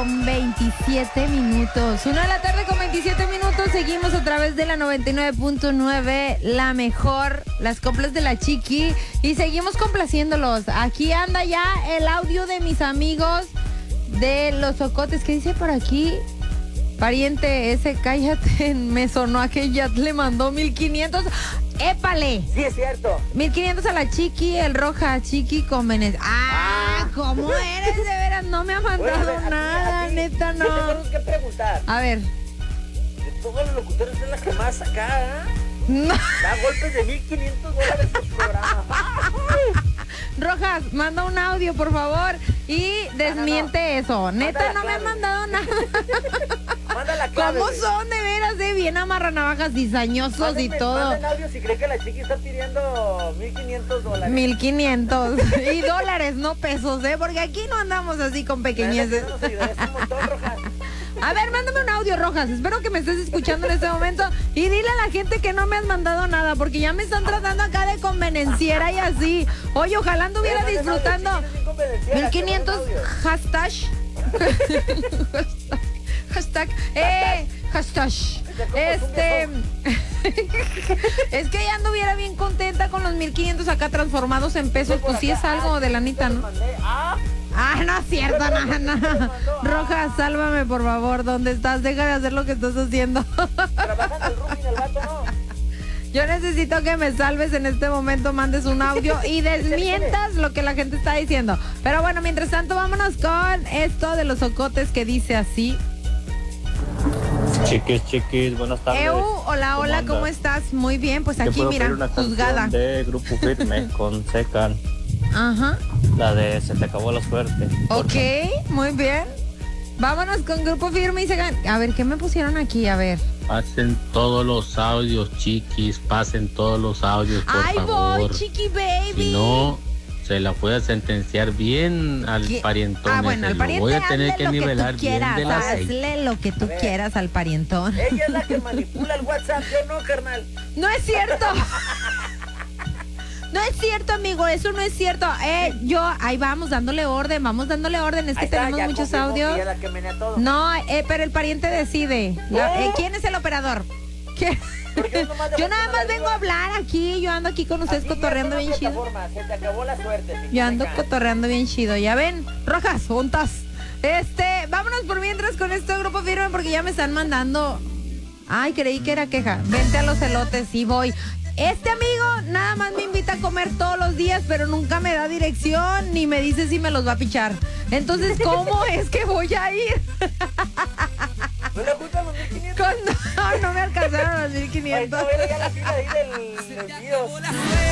con 27 minutos. 1 de la tarde con 27 minutos. Seguimos a través de la 99.9, la mejor, las coplas de la Chiqui. Y seguimos complaciéndolos. Aquí anda ya el audio de mis amigos de los Ocotes. ¿Qué dice por aquí? Pariente, ese cállate, me sonó a que ya le mandó 1,500. ¡Épale! Sí, es cierto. 1,500 a la Chiqui, el Roja, Chiqui con Benes. ¿Cómo eres? De veras, no me ha mandado nada, neta, no. Yo tengo que preguntar. A ver. De todos los locutores es la que más acá, ¿eh? No. Da golpes de $1,500 por programa. Rojas, manda un audio, por favor, y desmiente eso. Neta, no me han mandado nada. Manda la clave. ¿Cómo son de veras, bien amarranavajas, cizañosos y todo? Manden audio si cree que la Chiqui está pidiendo $1,500. 1,500 y dólares, no pesos, porque aquí no andamos así con pequeñeces. Nos ayudarías un montón, Rojas. A ver, mándame un audio, Rojas. Espero que me estés escuchando en este momento. Y dile a la gente que no me has mandado nada, porque ya me están tratando acá de convenenciera y así. Oye, ojalá anduviera disfrutando. 1,500 hashtag. Hashtag. Es que ya anduviera bien contenta con los 1,500 acá transformados en pesos. Pues sí es algo de lanita, ¿no? No es cierto, no. Roja, sálvame, por favor. ¿Dónde estás? Deja de hacer lo que estás haciendo. Trabaja en el rooming, el vato, ¿no? Yo necesito que me salves en este momento, mandes un audio y desmientas lo que la gente está diciendo. Pero bueno, mientras tanto, vámonos con esto de los Ocotes que dice así. Chiquis, buenas tardes. Hola, ¿cómo estás? Muy bien, pues aquí, mira, una juzgada. De Grupo Firme con Secan. Ajá. La de Se te acabó la suerte. Ok, muy bien. Vámonos con Grupo Firme y Secan. A ver, ¿qué me pusieron aquí? A ver. Pasen todos los audios, chiquis. Pasen todos los audios, por favor. Voy, Chiqui Baby. Si no, se la voy a sentenciar bien al parientón. Bueno, al pariente, voy a tener que hazle lo nivelar que tú quieras, bien del aceite. hazle lo que tú quieras al parientón. Ella es la que manipula el WhatsApp, yo no, carnal. No es cierto. No es cierto, amigo, eso no es cierto. Ahí vamos dándole orden, es que tenemos muchos audios. La que menea todo. No, pero el pariente decide. ¿Quién es el operador? ¿Quién? Yo nada más vengo a hablar aquí, yo ando aquí con ustedes cotorreando bien chido. Se te acabó la suerte. Yo ando cotorreando bien chido, ya ven, Rojas, juntas. Vámonos por mientras con este Grupo Firme porque ya me están mandando. Ay, creí que era queja. Vente a los elotes y voy. Este amigo nada más me invita a comer todos los días, pero nunca me da dirección ni me dice si me los va a pichar. Entonces, ¿cómo es que voy a ir? ¿No le gustan los 1,500? No me alcanzaron los 1,500. Ahí ya la fila ahí del Guidos.